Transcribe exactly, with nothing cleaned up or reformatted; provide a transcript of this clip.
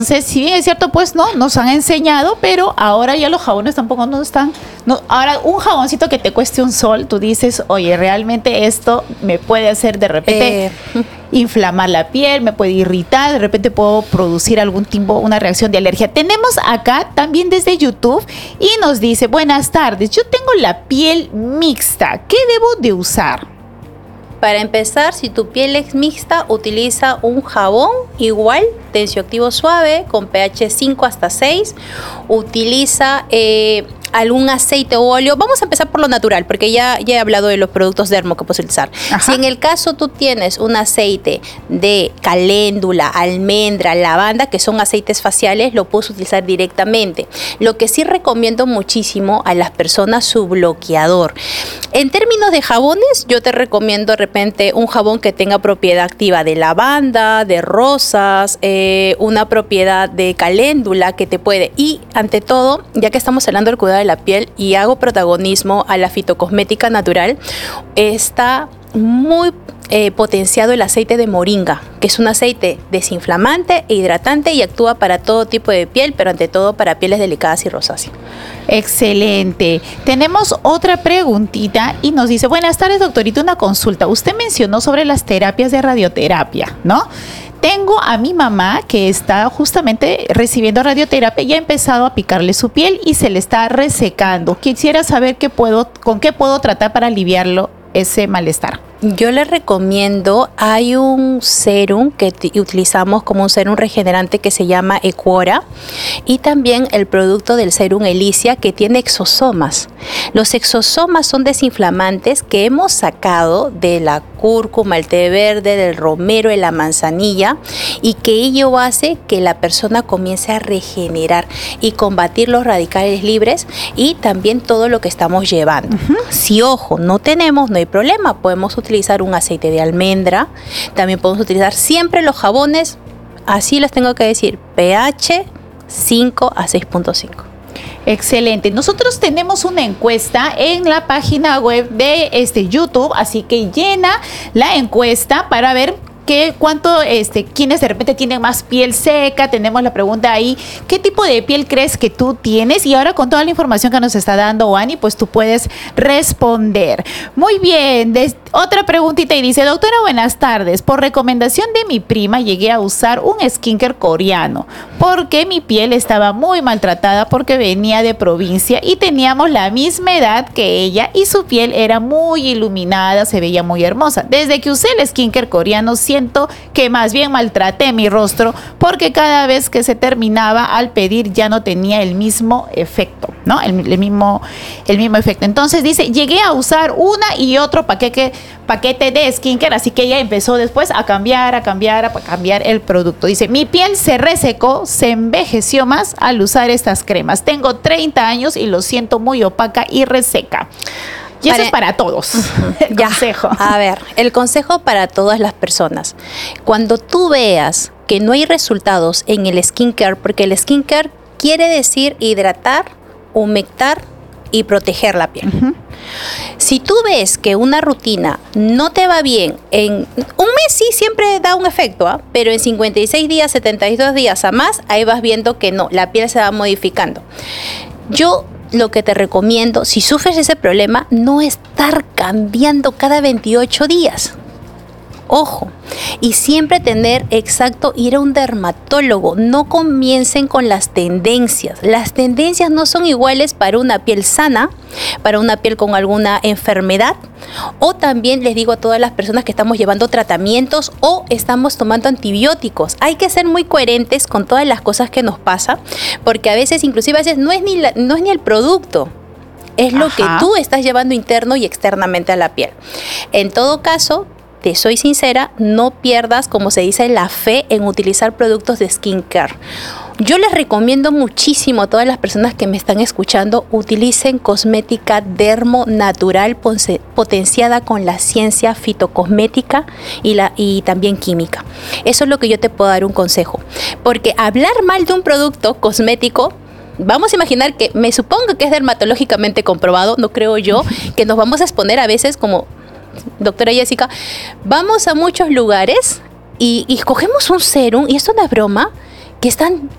Entonces, si bien es cierto, pues no, nos han enseñado, pero ahora ya los jabones tampoco no están. No, ahora, un jaboncito que te cueste un sol, tú dices, oye, realmente esto me puede hacer de repente eh. inflamar la piel, me puede irritar, de repente puedo producir algún tipo, una reacción de alergia. Tenemos acá también desde YouTube y nos dice, buenas tardes, yo tengo la piel mixta, ¿qué debo de usar? Para empezar, si tu piel es mixta, utiliza un jabón igual, tensioactivo suave, con pH cinco hasta seis. Utiliza eh, algún aceite o óleo. Vamos a empezar por lo natural, porque ya, ya he hablado de los productos dermo que puedes utilizar. Ajá. Si en el caso tú tienes un aceite de caléndula, almendra, lavanda, que son aceites faciales, lo puedes utilizar directamente. Lo que sí recomiendo muchísimo a las personas, su bloqueador. En términos de jabones, yo te recomiendo de repente un jabón que tenga propiedad activa de lavanda, de rosas, eh, una propiedad de caléndula que te puede. Y ante todo, ya que estamos hablando del cuidado de la piel y hago protagonismo a la fitocosmética natural, está muy eh, potenciado el aceite de moringa, que es un aceite desinflamante e hidratante y actúa para todo tipo de piel, pero ante todo para pieles delicadas y rosáceas. Excelente. Tenemos otra preguntita y nos dice, buenas tardes, doctorita, una consulta. Usted mencionó sobre las terapias de radioterapia, ¿no? Tengo a mi mamá que está justamente recibiendo radioterapia y ha empezado a picarle su piel y se le está resecando. Quisiera saber qué puedo, con qué puedo tratar para aliviarlo ese malestar. Yo les recomiendo, hay un serum que utilizamos como un serum regenerante que se llama Equora, y también el producto del serum Elicia que tiene exosomas. Los exosomas son desinflamantes que hemos sacado de la cúrcuma, el té verde, del romero, de la manzanilla, y que ello hace que la persona comience a regenerar y combatir los radicales libres y también todo lo que estamos llevando. Uh-huh. Si, ojo, no tenemos, no hay problema, podemos utilizar utilizar un aceite de almendra, también podemos utilizar siempre los jabones, así les tengo que decir, pH cinco a seis punto cinco. Excelente. Nosotros tenemos una encuesta en la página web de este YouTube, así que llena la encuesta para ver ¿Qué, cuánto, este, quiénes de repente tienen más piel seca? Tenemos la pregunta ahí, ¿qué tipo de piel crees que tú tienes? Y ahora con toda la información que nos está dando Ani, pues tú puedes responder. Muy bien, des, otra preguntita y dice, doctora, buenas tardes. Por recomendación de mi prima llegué a usar un skincare coreano porque mi piel estaba muy maltratada porque venía de provincia y teníamos la misma edad que ella y su piel era muy iluminada, se veía muy hermosa. Desde que usé el skincare coreano, siento que más bien maltraté mi rostro porque cada vez que se terminaba al pedir ya no tenía el mismo efecto, ¿no? El, el, mismo, el mismo efecto. Entonces dice, llegué a usar una y otro paquete, paquete de skincare, así que ella empezó después a cambiar, a cambiar, a cambiar el producto. Dice, mi piel se resecó, se envejeció más al usar estas cremas. Tengo treinta años y lo siento muy opaca y reseca. Y eso para, es para todos. Uh-huh. El ya, consejo. A ver, el consejo para todas las personas. Cuando tú veas que no hay resultados en el skincare, porque el skincare quiere decir hidratar, humectar y proteger la piel. Uh-huh. Si tú ves que una rutina no te va bien, en un mes sí siempre da un efecto, ¿eh? Pero en cincuenta y seis días, setenta y dos días a más, ahí vas viendo que no, la piel se va modificando. Yo lo que te recomiendo, si sufres ese problema, no estar cambiando cada veintiocho días. Ojo, y siempre tener exacto, ir a un dermatólogo. No comiencen con las tendencias. Las tendencias no son iguales para una piel sana, para una piel con alguna enfermedad. O también les digo a todas las personas que estamos llevando tratamientos o estamos tomando antibióticos. Hay que ser muy coherentes con todas las cosas que nos pasa, porque a veces, inclusive a veces, no es ni, la, no es ni el producto. Es lo Ajá. que tú estás llevando interno y externamente a la piel. En todo caso, te soy sincera, no pierdas, como se dice, la fe en utilizar productos de skincare. Yo les recomiendo muchísimo a todas las personas que me están escuchando, utilicen cosmética dermo natural potenciada con la ciencia fitocosmética y, la, y también química. Eso es lo que yo te puedo dar un consejo. Porque hablar mal de un producto cosmético, vamos a imaginar que, me supongo que es dermatológicamente comprobado, no creo yo, que nos vamos a exponer a veces como... Doctora Jessica, vamos a muchos lugares y, y cogemos un serum, y esto no es broma, que están